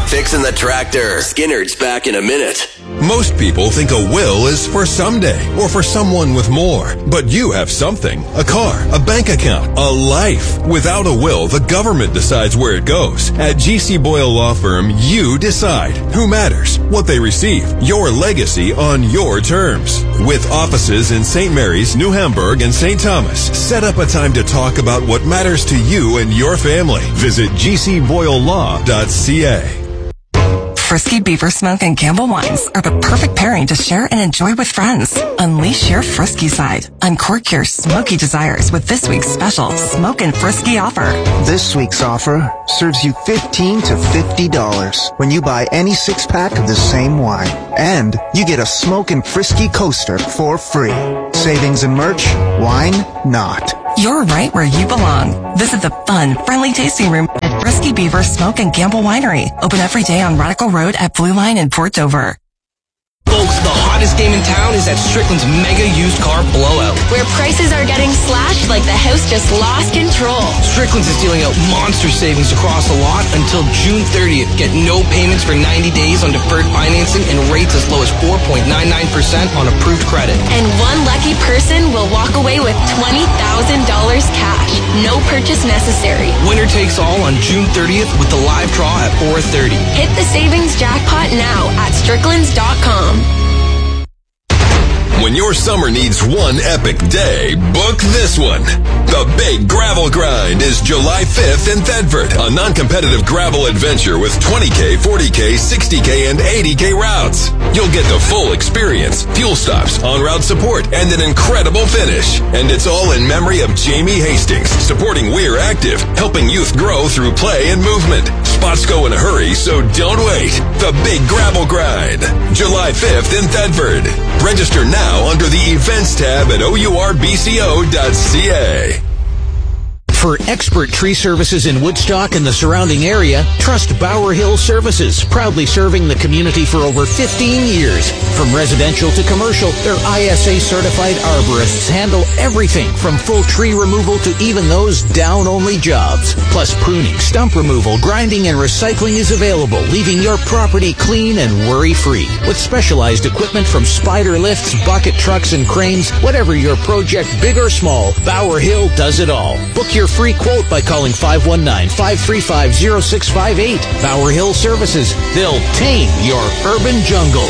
Fixing the tractor. Skinner's back in a minute. Most people think a will is for someday or for someone with more. But you have something. A car, a bank account, a life. Without a will, the government decides where it goes. At GC Boyle Law Firm, you decide who matters, what they receive, your legacy on your terms. With offices in St. Mary's, New Hamburg, and St. Thomas, set up a time to talk about what matters to you and your family. Visit gcboylelaw.ca. Frisky Beaver Smoke and Campbell Wines are the perfect pairing to share and enjoy with friends. Unleash your frisky side. Uncork your smoky desires with this week's special Smoke and Frisky offer. This week's offer serves you $15 to $50 when you buy any 6-pack of the same wine. And you get a Smoke and Frisky coaster for free. Savings and merch, wine not. You're right where you belong. Visit the fun, friendly tasting room at Frisky Beaver Smoke and Campbell Winery. Open every day on Radical Road at Blue Line in Port Dover. Folks, the hottest game in town is at Strickland's Mega Used Car Blowout, where prices are getting slashed like the house just lost control. Strickland's is dealing out monster savings across the lot until June 30th. Get no payments for 90 days on deferred financing and rates as low as 4.99% on approved credit. And one lucky person will walk away with $20,000 cash. No purchase necessary. Winner takes all on June 30th with the live draw at 4:30. Hit the savings jackpot now at stricklands.com. When your summer needs one epic day, book this one. The Big Gravel Grind is July 5th in Thetford, a non-competitive gravel adventure with 20K, 40K, 60K, and 80K routes. You'll get the full experience, fuel stops, on-route support, and an incredible finish. And it's all in memory of Jamie Hastings, supporting We're Active, helping youth grow through play and movement. Spots go in a hurry, so don't wait. The Big Gravel Grind, July 5th in Thetford. Register now under the Events tab at ourbco.ca. For expert tree services in Woodstock and the surrounding area, trust Bower Hill Services, proudly serving the community for over 15 years. From residential to commercial, their ISA-certified arborists handle everything from full tree removal to even those down-only jobs. Plus, pruning, stump removal, grinding, and recycling is available, leaving your property clean and worry-free. With specialized equipment from spider lifts, bucket trucks, and cranes, whatever your project, big or small, Bower Hill does it all. Book your free quote by calling 519-535-0658. Bower Hill Services. They'll tame your urban jungle.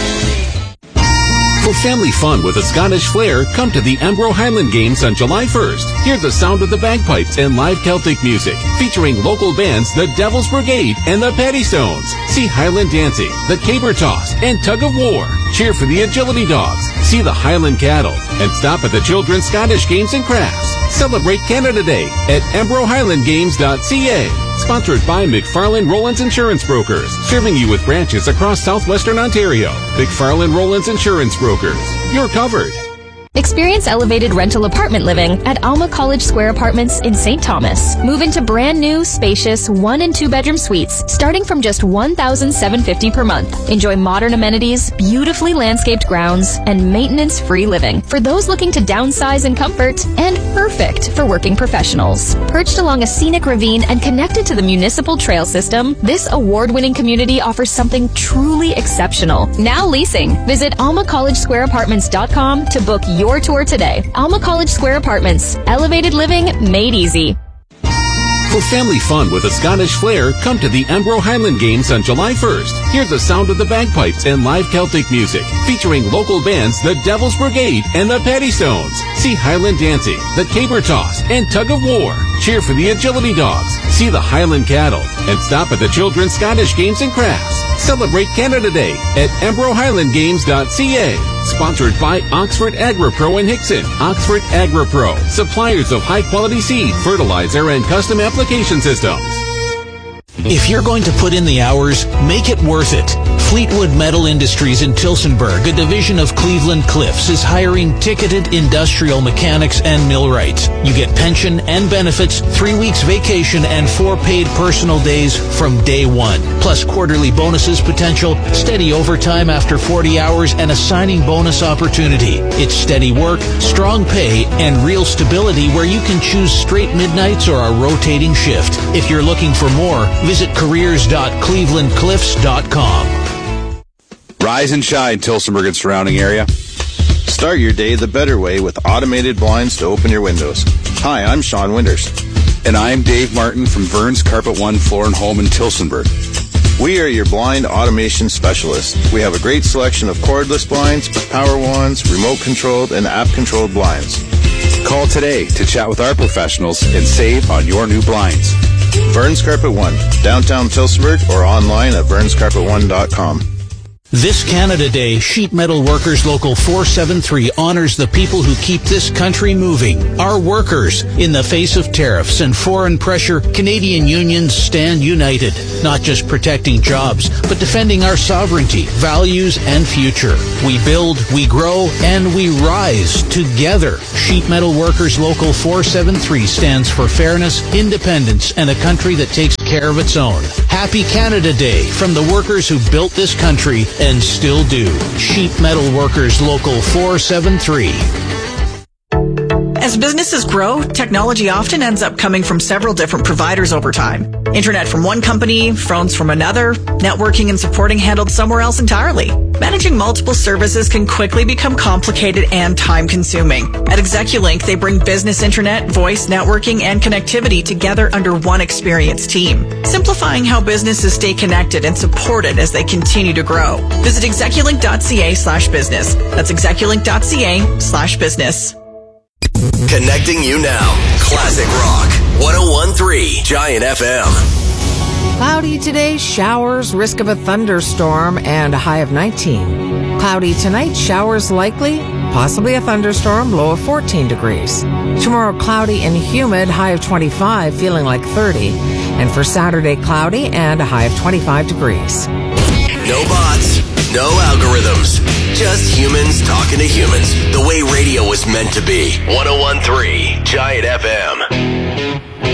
For family fun with a Scottish flair, come to the Embro Highland Games on July 1st. Hear the sound of the bagpipes and live Celtic music, featuring local bands The Devil's Brigade and the Paddystones. See Highland Dancing, the Caber Toss, and Tug of War. Cheer for the Agility Dogs. See the Highland Cattle. And stop at the Children's Scottish Games and Crafts. Celebrate Canada Day at EmbroHighlandGames.ca. Sponsored by McFarland Rowlands Insurance Brokers, serving you with branches across southwestern Ontario. McFarland Rowlands Insurance Brokers. You're covered. Experience elevated rental apartment living at Alma College Square Apartments in St. Thomas. Move into brand new, spacious 1- and 2-bedroom suites starting from just $1,750 per month. Enjoy modern amenities, beautifully landscaped grounds, and maintenance-free living for those looking to downsize in comfort, and perfect for working professionals. Perched along a scenic ravine and connected to the municipal trail system, this award-winning community offers something truly exceptional. Now leasing. Visit almacollegesquareapartments.com to book your tour today. Alma College Square Apartments. Elevated living made easy. For family fun with a Scottish flair, come to the Embro Highland Games on July 1st. Hear the sound of the bagpipes and live Celtic music, featuring local bands The Devil's Brigade and the Paddystones. See Highland Dancing, the Caber Toss, and Tug of War. Cheer for the Agility Dogs. See the Highland Cattle. And stop at the Children's Scottish Games and Crafts. Celebrate Canada Day at EmbroHighlandGames.ca. Sponsored by Oxford AgriPro in Hickson. Oxford AgriPro, suppliers of high-quality seed, fertilizer, and custom application systems. If you're going to put in the hours, make it worth it. Fleetwood Metal Industries in Tillsonburg, a division of Cleveland Cliffs, is hiring ticketed industrial mechanics and millwrights. You get pension and benefits, 3 weeks vacation, and 4 paid personal days from day one. Plus quarterly bonuses potential, steady overtime after 40 hours, and a signing bonus opportunity. It's steady work, strong pay, and real stability where you can choose straight midnights or a rotating shift. If you're looking for more, visit careers.clevelandcliffs.com. Rise and shine, Tillsonburg and surrounding area. Start your day the better way with automated blinds to open your windows. Hi, I'm Sean Winters. And I'm Dave Martin from Vern's Carpet One Floor and Home in Tillsonburg. We are your blind automation specialists. We have a great selection of cordless blinds, power wands, remote-controlled, and app-controlled blinds. Call today to chat with our professionals and save on your new blinds. Vern's Carpet One, downtown Tillsonburg, or online at vernscarpet1.com. This Canada Day, Sheet Metal Workers Local 473 honors the people who keep this country moving, our workers. In the face of tariffs and foreign pressure, Canadian unions stand united, not just protecting jobs, but defending our sovereignty, values, and future. We build, we grow, and we rise together. Sheet Metal Workers Local 473 stands for fairness, independence, and a country that takes care of its own. Happy Canada Day from the workers who built this country and still do. Sheet Metal Workers Local 473. As businesses grow, technology often ends up coming from several different providers over time. Internet from one company, phones from another, networking and supporting handled somewhere else entirely. Managing multiple services can quickly become complicated and time-consuming. At Execulink, they bring business internet, voice, networking, and connectivity together under one experienced team, simplifying how businesses stay connected and supported as they continue to grow. Visit execulink.ca/business. That's execulink.ca/business. Connecting you now. Classic Rock. 101.3 Giant FM. Cloudy today, showers, risk of a thunderstorm, and a high of 19. Cloudy tonight, showers likely, possibly a thunderstorm, low of 14 degrees. Tomorrow, cloudy and humid, high of 25, feeling like 30. And for Saturday, cloudy and a high of 25 degrees. No bots, no algorithms, just humans talking to humans, the way radio was meant to be. 101.3 Giant FM.